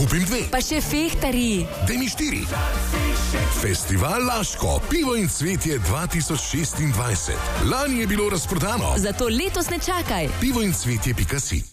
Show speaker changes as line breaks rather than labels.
kupim 2.
Pa še fehtari.
Daj mi 4. Festival Laško, pivo in cvetje 2026. Lani je bilo razprodano.
Zato letos ne čakaj.
pivoincvetje.si